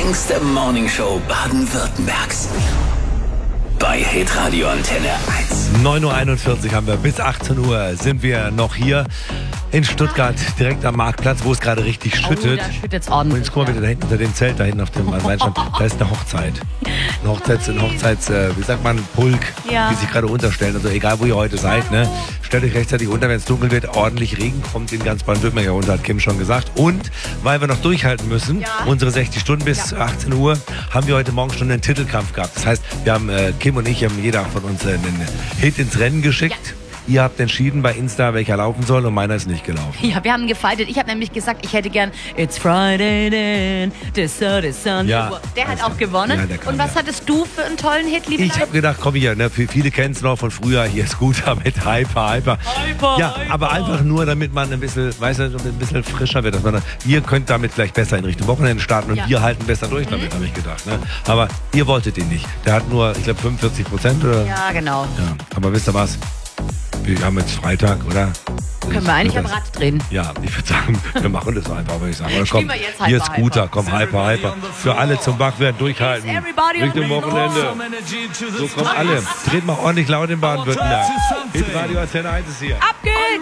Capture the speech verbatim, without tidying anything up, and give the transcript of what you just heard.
längste Morningshow Baden-Württembergs. Bei Hitradio Antenne eins. neun Uhr einundvierzig haben wir, bis achtzehn Uhr sind wir noch hier in Stuttgart, direkt am Marktplatz, wo es gerade richtig schüttet. Oh, da schüttet's ordentlich. Und jetzt guck mal bitte da hinten unter dem Zelt, da hinten auf dem Weinstand, da ist eine Hochzeit. Eine Hochzeits, ein Hochzeits, äh, wie sagt man, Pulk, Ja. die sich gerade unterstellen. Also egal, wo ihr heute seid, ne? Stellt euch rechtzeitig unter, wenn es dunkel wird, ordentlich Regen kommt in ganz Baden-Württemberg runter, hat Kim schon gesagt. Und weil wir noch durchhalten müssen, Ja. unsere sechzig Stunden bis Ja. achtzehn Uhr, haben wir heute Morgen schon einen Titelkampf gehabt. Das heißt, wir haben, äh, Kim und ich haben jeder von uns einen Hit ins Rennen geschickt. Ja. Ihr habt entschieden bei Insta, welcher laufen soll, und meiner ist nicht gelaufen. Ja, wir haben gefightet. Ich habe nämlich gesagt, ich hätte gern It's Friday then, the sun is Sunday. Ja. Der hat Also, auch gewonnen. ja, der kann, Und was ja. hattest du für einen tollen Hit, liebe Ich habe Leute? gedacht, komm hier, ne, viele kennen es noch von früher, hier ist Scooter mit Hyper, Hyper. Hyper, Ja, Hyper. aber einfach nur, damit man ein bisschen, weißt du, ein bisschen frischer wird. Dass man, ihr könnt damit vielleicht besser in Richtung Wochenende starten und Ja. wir halten besser durch damit, habe ich gedacht. Ne? Aber ihr wolltet ihn nicht. Der hat nur, ich glaube, fünfundvierzig Prozent oder? Ja, genau. Ja, aber wisst ihr was? Wir haben jetzt Freitag, oder? Können wir eigentlich am Rad drehen. Ja, ich würde sagen, wir machen das einfach, würde ich sagen. Oder Spielen komm, wir jetzt hier Hyper, ist Scooter, Hyper. komm, Hyper, Hyper. Für alle zum Wachwerden durchhalten. Everybody on Richtung the Wochenende. So kommen alle. Dreht mal ordentlich laut in Baden-Württemberg. Hitradio Antenne eins ist hier. Ab geht's!